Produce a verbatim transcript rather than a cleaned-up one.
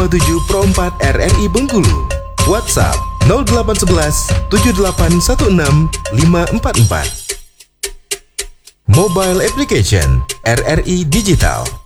lima tujuh Pro empat R R I Bengkulu. WhatsApp nol delapan satu satu tujuh delapan satu enam lima empat empat. Mobile Application R R I Digital.